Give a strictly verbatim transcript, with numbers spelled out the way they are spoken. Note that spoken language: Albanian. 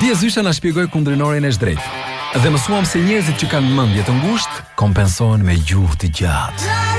Lindja Zysha na shpjegoi kundrinorin e shtrejtë dhe mësuam se njerëzit që kanë mendje të ngushtë kompensohen me gjuhë të gjatë.